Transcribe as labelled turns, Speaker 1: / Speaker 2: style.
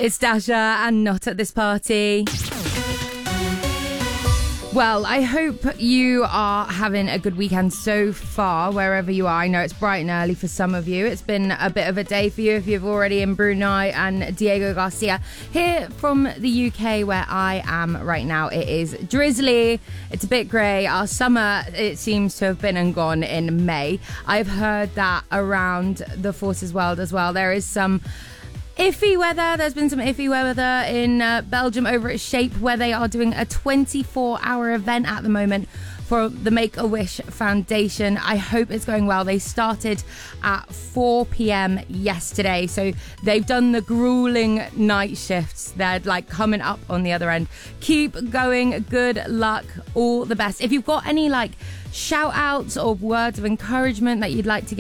Speaker 1: It's Dasha and Not at This Party. Well, I hope you are having a good weekend so far, wherever you are. I know it's bright and early for some of you. It's been a bit of a day for you if you're already in Brunei and Diego Garcia. Here from the UK, where I am right now, it is drizzly. It's a bit grey. Our summer, it seems to have been and gone in May. I've heard that around the Forces world as well. There is some iffy weather. There's been some iffy weather in Belgium over at Shape, where they are doing a 24-hour event at the moment for the Make-A-Wish Foundation. I hope it's going well. They started at 4 p.m. yesterday, so they've done the grueling night shifts. They're like coming up on the other end. Keep going. Good luck. All the best. If you've got any like shout outs or words of encouragement that you'd like to get